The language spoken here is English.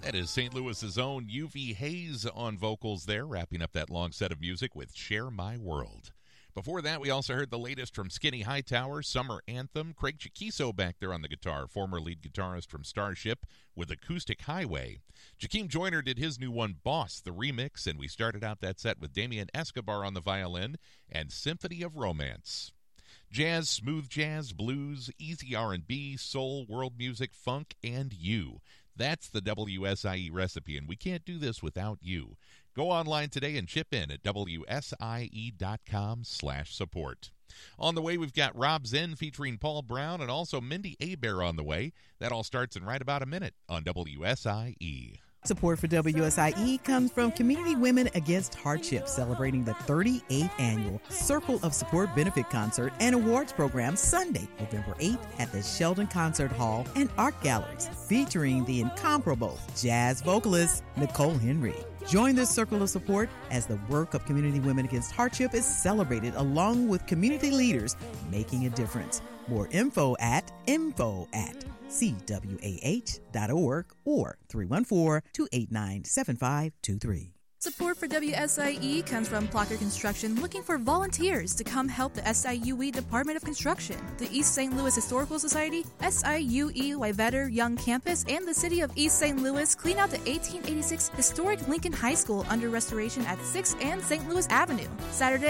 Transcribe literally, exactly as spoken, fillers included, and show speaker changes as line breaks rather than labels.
That is Saint Louis's own U V Hayes on vocals there, wrapping up that long set of music with Share My World. Before that, we also heard the latest from Skinny Hightower, Summer Anthem. Craig Chiquiso back there on the guitar, former lead guitarist from Starship, with Acoustic Highway. Jakeem Joyner did his new one, Boss, the remix, and we started out that set with Damian Escobar on the violin and Symphony of Romance. Jazz, smooth jazz, blues, easy R and B, soul, world music, funk, and you. That's the W S I E recipe, and we can't do this without you. Go online today and chip in at W S I E dot com slash support. On the way, we've got Rob Zinn featuring Paul Brown and also Mindy Abair on the way. That all starts in right about a minute on W S I E.
Support for W S I E comes from Community Women Against Hardship, celebrating the thirty-eighth Annual Circle of Support Benefit Concert and Awards Program Sunday, November eighth at the Sheldon Concert Hall and Art Galleries, featuring the incomparable jazz vocalist Nicole Henry. Join this circle of support as the work of Community Women Against Hardship is celebrated along with community leaders making a difference. More info at info at C W A H dot org or three one four, two eight nine, seven five two three.
Support for W S I E comes from Plucker Construction, looking for volunteers to come help the S I U E Department of Construction, the East Saint Louis Historical Society, S I U E Wayvetter Young Campus, and the City of East Saint Louis clean out the eighteen eighty-six historic Lincoln High School under restoration at sixth and Saint Louis Avenue. Saturday,